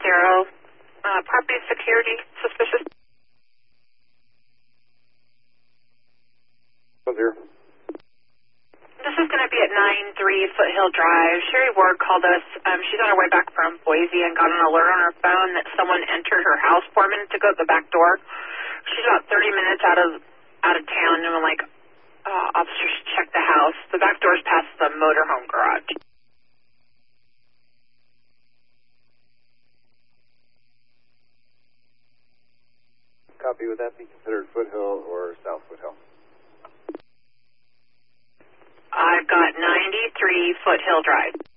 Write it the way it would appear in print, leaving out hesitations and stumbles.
Property security suspicious. What's here? This is going to be at 93 Foothill Drive. Sherry Ward called us. She's on her way back from Boise and got an alert on her phone that someone entered her house 4 minutes ago at the back door. She's about 30 minutes out of town, and I'm like, officers, check the house. The back door's past the motorhome garage. Copy. Would that be considered Foothill or South Foothill? I've got 93 Foothill Drive.